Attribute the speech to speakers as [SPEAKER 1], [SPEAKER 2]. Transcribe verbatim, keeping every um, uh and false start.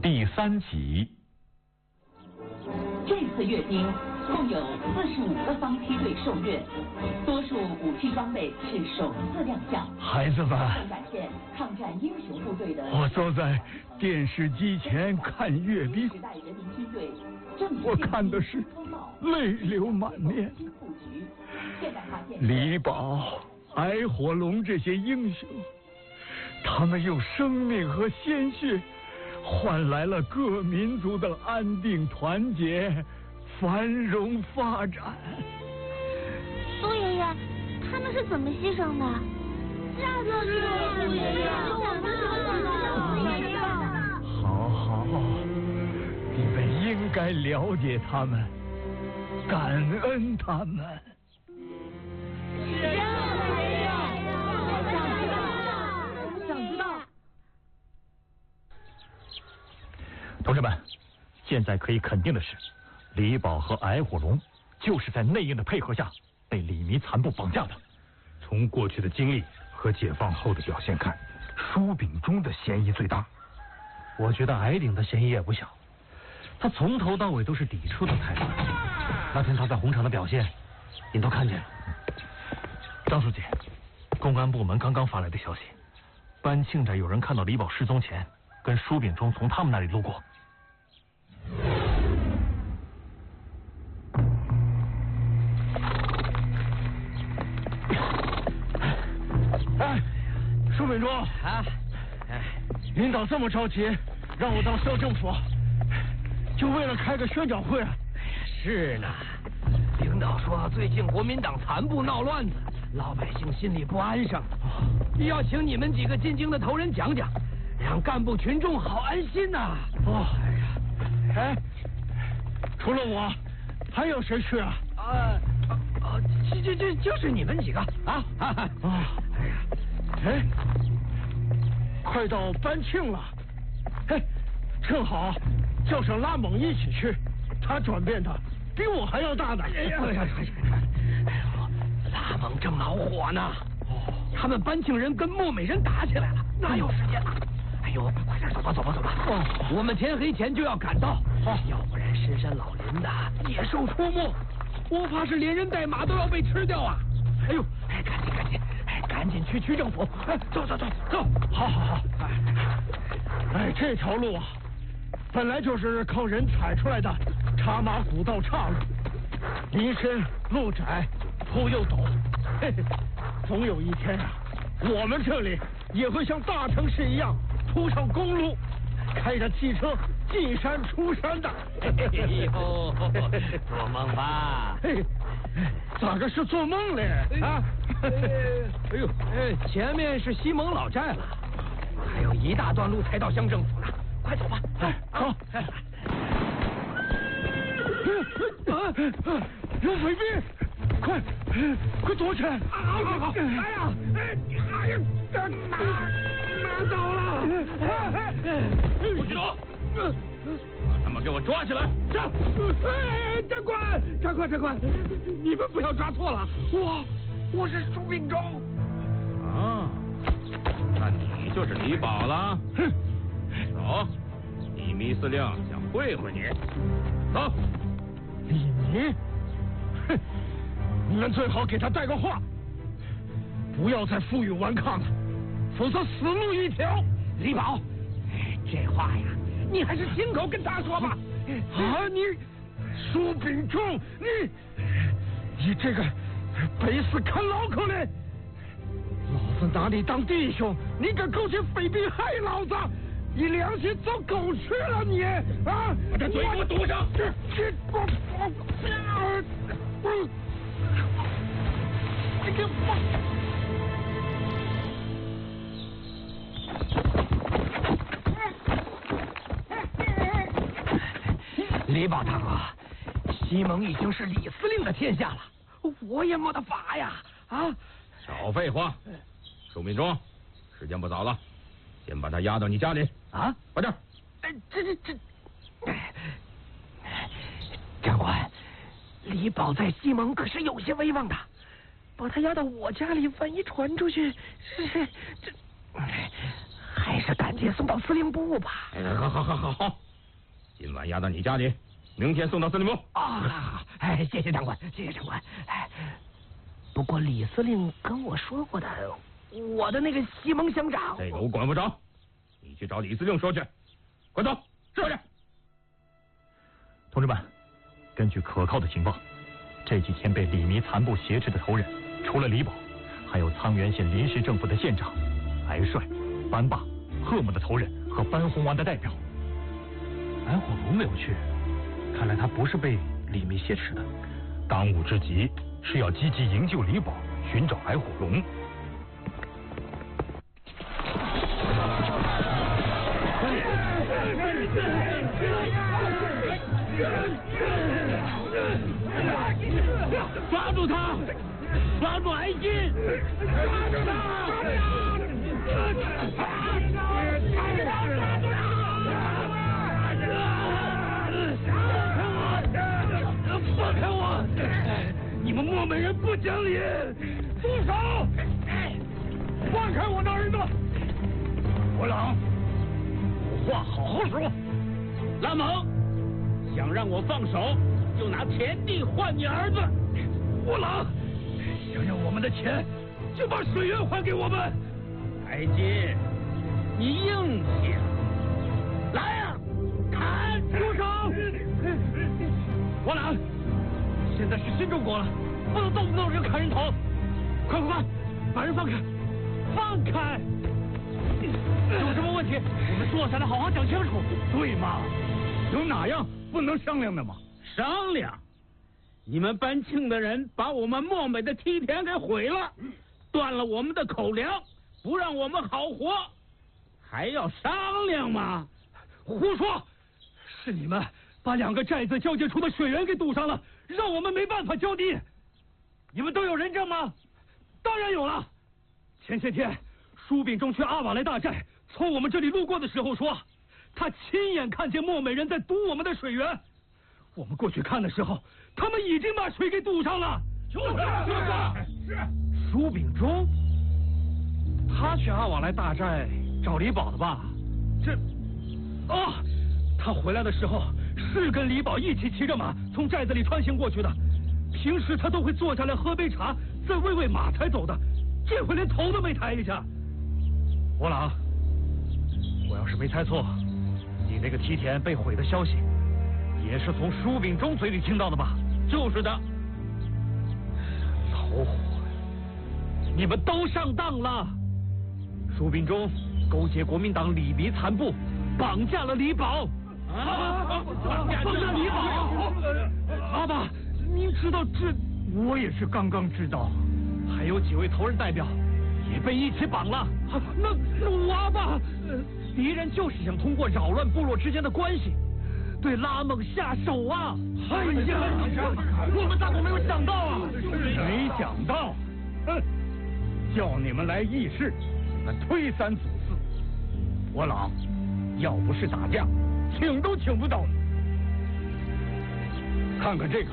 [SPEAKER 1] 第三集。
[SPEAKER 2] 这次阅兵共有四十五个方梯队受阅，多数武器装备是首次亮相。
[SPEAKER 3] 孩子们，
[SPEAKER 2] 展现抗战英雄部队的。
[SPEAKER 3] 我坐在电视机前看阅兵，
[SPEAKER 2] 时代人民军队正
[SPEAKER 3] 我看的是泪流满面。李宝、矮火龙这些英雄，他们用生命和鲜血换来了各民族的安定团结、繁荣发展。
[SPEAKER 4] 苏爷爷，他们是怎么牺牲的？就是苏爷爷，
[SPEAKER 3] 好好，你们应该了解他们，感恩他们。
[SPEAKER 4] 是啊，爷爷，想知道，想知道。
[SPEAKER 5] 同志们，现在可以肯定的是，李宝和矮火龙就是在内应的配合下被李弥残部绑架的。
[SPEAKER 6] 从过去的经历和解放后的表现看，舒秉忠的嫌疑最大。
[SPEAKER 7] 我觉得矮顶的嫌疑也不小，他从头到尾都是抵触的态度。那天他在红场的表现，您都看见了。
[SPEAKER 5] 张书记，公安部门刚刚发来的消息，班庆寨有人看到李宝失踪前跟舒秉忠从他们那里路过。
[SPEAKER 3] 哎，舒秉忠啊，哎，领导这么着急让我到社政府，就为了开个宣讲会啊？
[SPEAKER 8] 是呢，领导说最近国民党残部闹乱子，老百姓心里不安生，要请你们几个进京的头人讲讲，让干部群众好安心呐。
[SPEAKER 3] 哦，哎呀，哎，除了我，还有谁去啊？
[SPEAKER 8] 啊啊，就就就就是你们几个啊！啊，
[SPEAKER 3] 哎呀，哎，快到班庆了，嘿，正好叫上拉猛一起去，他转变的比我还要大呢。
[SPEAKER 8] 哎呀，拉猛正恼火呢，他们班庆人跟漠美人打起来了，哪有时间了？哎呦，快点走吧，走吧，走吧！哦，我们天黑前就要赶到，哦，要不然深山老林的野兽出没，我怕是连人带马都要被吃掉啊！哎呦，哎，赶紧赶紧，哎，赶紧去区政府！哎，走走走走！
[SPEAKER 3] 好好好！哎，这条路啊，本来就是靠人踩出来的茶马古道岔路，林深路窄，坡又陡，嘿嘿，总有一天啊，我们这里也会像大城市一样铺上公路，开着汽车进山出山的。
[SPEAKER 8] 哎呦，做梦吧！
[SPEAKER 3] 嘿，咋个是做梦嘞？啊！
[SPEAKER 8] 哎呦，哎，前面是西蒙老寨了，还有一大段路才到乡政府呢，快走吧！
[SPEAKER 3] 哎，好。有匪兵！快，快躲起来！
[SPEAKER 8] 好好好！哎呀，哎呀，拿拿走了！
[SPEAKER 6] 不许动！把他们给我抓起来！
[SPEAKER 8] 上！哎，长官，长官，长官，你们不要抓错了，我我是舒秉忠。
[SPEAKER 6] 啊，那你就是李宝了。哼，走，李弥司令想会会你。走。
[SPEAKER 3] 李弥，哼，你们最好给他带个话，不要再负隅顽抗了，否则死路一条。
[SPEAKER 8] 李宝，这话呀，你还是亲口跟他说吧。
[SPEAKER 3] 啊，你舒秉忠，你你这个背死啃老口嘞！老子拿你当弟兄，你敢勾结匪兵害老子？你良心遭狗吃了你啊！
[SPEAKER 6] 把这嘴给我堵上！
[SPEAKER 3] 这这我我我，你给我！
[SPEAKER 8] 李宝大哥，西蒙已经是李司令的天下了，我也没得法呀！啊！
[SPEAKER 6] 少废话，舒秉忠，时间不早了，先把他押到你家里。
[SPEAKER 8] 啊，
[SPEAKER 6] 快点！
[SPEAKER 8] 哎，这这这，长官，李宝在西蒙可是有些威望的，把他押到我家里，万一传出去，是这还是是赶紧送到司令部吧。
[SPEAKER 6] 哎，好好好好好，今晚押到你家里，明天送到司令部。
[SPEAKER 8] 啊，哎，谢谢长官，谢谢长官。哎，不过李司令跟我说过的，我的那个西蒙乡长，
[SPEAKER 6] 这个我管不着，你去找李司令说去。快走，说去。
[SPEAKER 5] 同志们，根据可靠的情报，这几天被李弥残部挟持的头人，除了李宝，还有沧源县临时政府的县长、癌帅、班霸、贺母的头人和班洪湾的代表。
[SPEAKER 7] 白火龙没有去，看来他不是被李弥挟持的。
[SPEAKER 5] 当务之急是要积极营救李宝，寻找矮火龙。
[SPEAKER 3] 抓住他！抓住矮金！抓住他！放开我！你们漠北人不讲理！住手！放开我的儿子！我郎，有话好好说。拉蒙，想让我放手，就拿田地换你儿子。我郎，想要我们的钱，就把水源还给我们。海金，你硬气！来呀、啊，砍！住手！我郎，现在是新中国了，不能动不动就砍人头。快快快，把人放开！放开！有什么问题，我们坐下来好好讲清楚。对嘛？有哪样不能商量的吗？商量？你们班庆的人把我们漠北的梯田给毁了，断了我们的口粮，不让我们好活，还要商量吗？胡说！是你们把两个寨子交界处的水源给堵上了，让我们没办法交地。你们都有人证吗？当然有了。前些天，舒秉忠去阿瓦莱大寨，从我们这里路过的时候说，他亲眼看见漠北人在堵我们的水源。我们过去看的时候，他们已经把水给堵上了。就是就是是。舒秉忠，他去阿瓦莱大寨找李宝的吧？这，哦，他回来的时候是跟李宝一起骑着马从寨子里穿行过去的。平时他都会坐下来喝杯茶，再喂喂马才走的。这回连头都没抬一下。我郎，我要是没猜错，你那个梯田被毁的消息，也是从舒秉忠嘴里听到的吧？就是的。老虎，你们都上当了！舒秉忠勾结国民党李弥残部，绑架了李宝。啊！绑架李宝！阿爸，您知道这？我也是刚刚知道。还有几位头人代表也被一起绑了。那那我阿爸，敌人就是想通过扰乱部落之间的关系，对拉蒙下手啊！哎呀，我们咋都没有想到啊！没想到，哼！叫你们来议事，你们推三阻四。我老，要不是打架，请都请不到你。看看这个，